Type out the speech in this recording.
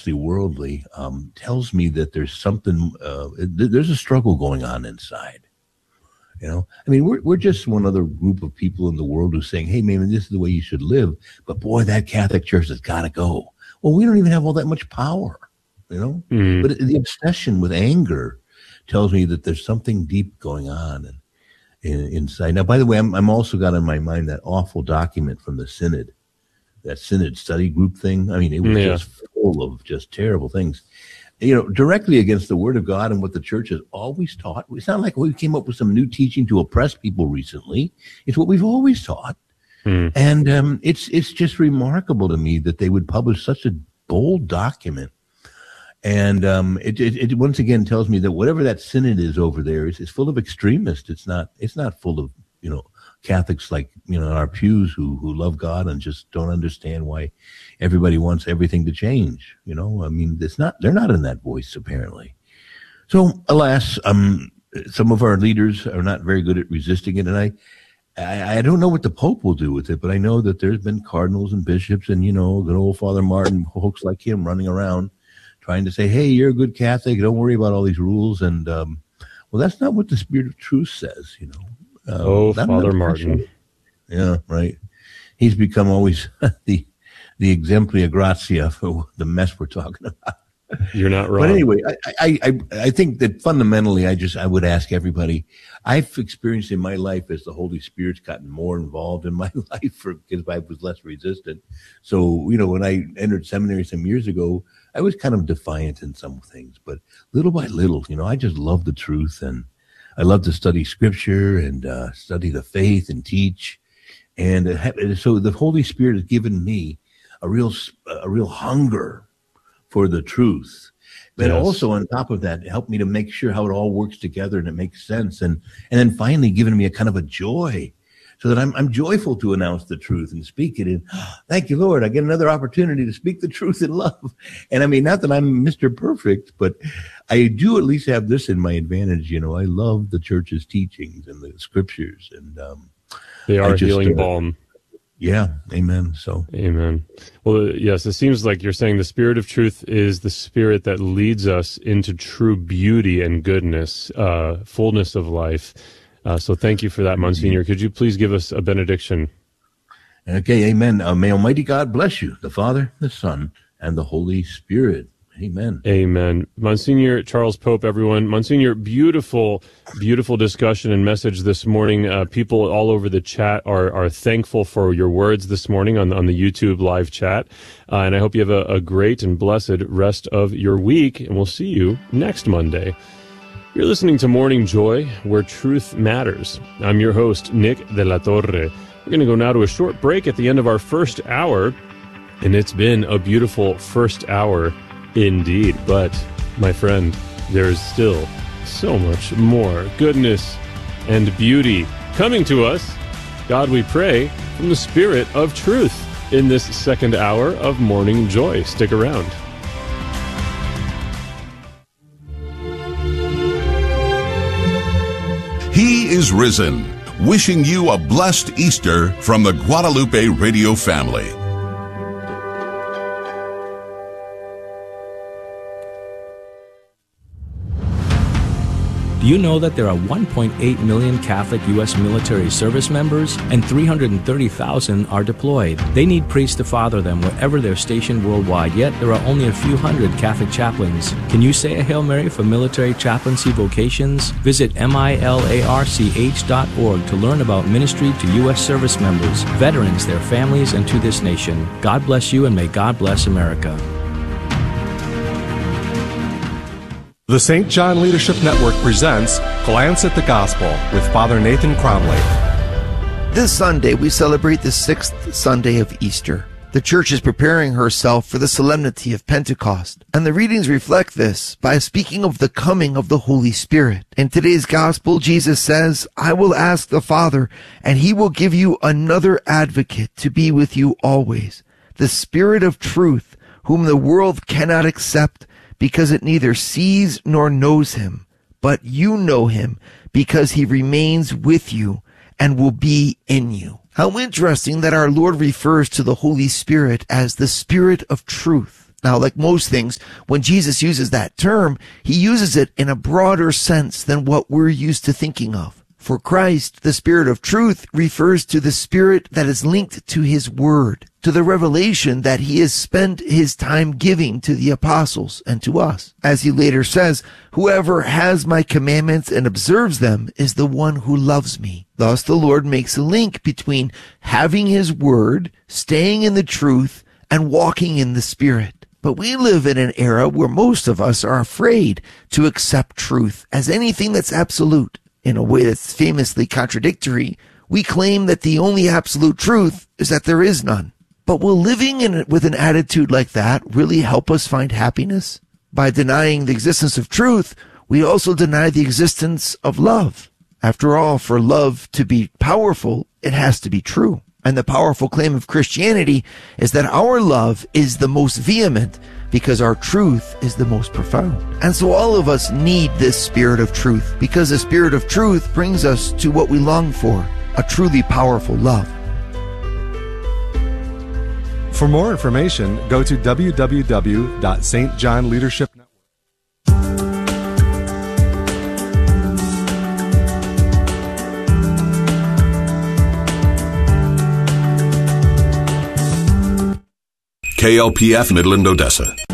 especially worldly, tells me that there's something, there's a struggle going on inside. You know, I mean, we're just one other group of people in the world who's saying, hey, man, this is the way you should live. But boy, that Catholic Church has got to go. Well, we don't even have all that much power, you know. But the obsession with anger tells me that there's something deep going on inside. Now, by the way, I'm also got in my mind that awful document from the Synod, that Synod study group thing. I mean, it was just full of just terrible things, you know, directly against the Word of God and what the Church has always taught. It's not like we came up with some new teaching to oppress people recently. It's what we've always taught. And it's just remarkable to me that they would publish such a bold document. And it once again tells me that whatever that synod is over there is full of extremists. It's not full of, you know, Catholics like, you know, our pews who love God and just don't understand why everybody wants everything to change. You know, I mean, they're not in that voice apparently. So alas, some of our leaders are not very good at resisting it. And I don't know what the Pope will do with it, but I know that there's been cardinals and bishops and, you know, good old Father Martin, folks like him running around trying to say, hey, you're a good Catholic. Don't worry about all these rules. And, well, that's not what the Spirit of Truth says, you know. Father Martin. Yeah, right. He's become always the exemplia gratia for the mess we're talking about. You're not wrong. But anyway, I think that fundamentally, I would ask everybody, I've experienced in my life as the Holy Spirit's gotten more involved in my life because I was less resistant. So, you know, when I entered seminary some years ago, I was kind of defiant in some things, but little by little, you know, I just love the truth and I love to study scripture and study the faith and teach. And so the Holy Spirit has given me a real hunger for the truth. But also on top of that, helped me to make sure how it all works together and it makes sense. And then finally given me a kind of a joy so that I'm joyful to announce the truth and speak it. And thank you, Lord, I get another opportunity to speak the truth in love. And I mean, not that I'm Mr. Perfect, but I do at least have this in my advantage. You know, I love the church's teachings and the scriptures, and they are healing balm. Yeah, amen. So, amen. Well, yes, it seems like you're saying the Spirit of Truth is the Spirit that leads us into true beauty and goodness, fullness of life. So thank you for that, Monsignor. Could you please give us a benediction? Okay, amen. May Almighty God bless you, the Father, the Son, and the Holy Spirit. Amen. Amen. Monsignor Charles Pope, everyone. Monsignor, beautiful, beautiful discussion and message this morning. People all over the chat are thankful for your words this morning on the YouTube live chat. And I hope you have a great and blessed rest of your week. And we'll see you next Monday. You're listening to Morning Joy, where truth matters. I'm your host, Nick de la Torre. We're going to go now to a short break at the end of our first hour. And it's been a beautiful first hour indeed, but my friend, there's still so much more goodness and beauty coming to us, God we pray, from the Spirit of Truth in this second hour of Morning Joy. Stick around. He is risen, wishing you a blessed Easter from the Guadalupe Radio family. Do you know that there are 1.8 million Catholic U.S. military service members and 330,000 are deployed? They need priests to father them wherever they're stationed worldwide, yet there are only a few hundred Catholic chaplains. Can you say a Hail Mary for military chaplaincy vocations? Visit milarch.org to learn about ministry to U.S. service members, veterans, their families, and to this nation. God bless you, and may God bless America. The St. John Leadership Network presents Glance at the Gospel with Father Nathan Cromley. This Sunday, we celebrate the 6th Sunday of Easter. The Church is preparing herself for the solemnity of Pentecost, and the readings reflect this by speaking of the coming of the Holy Spirit. In today's Gospel, Jesus says, I will ask the Father, and he will give you another advocate to be with you always, the Spirit of truth, whom the world cannot accept, because it neither sees nor knows him, but you know him because he remains with you and will be in you. How interesting that our Lord refers to the Holy Spirit as the Spirit of truth. Now, like most things, when Jesus uses that term, he uses it in a broader sense than what we're used to thinking of. For Christ, the Spirit of truth refers to the Spirit that is linked to his word, to the revelation that he has spent his time giving to the apostles and to us. As he later says, whoever has my commandments and observes them is the one who loves me. Thus, the Lord makes a link between having his word, staying in the truth, and walking in the Spirit. But we live in an era where most of us are afraid to accept truth as anything that's absolute. In a way that's famously contradictory, we claim that the only absolute truth is that there is none. But will living with an attitude like that really help us find happiness? By denying the existence of truth, we also deny the existence of love. After all, for love to be powerful, it has to be true. And the powerful claim of Christianity is that our love is the most vehement because our truth is the most profound. And so all of us need this Spirit of truth, because the Spirit of truth brings us to what we long for, a truly powerful love. For more information, go to www.stjohnleadershipnetwork. KLPF Midland, Odessa.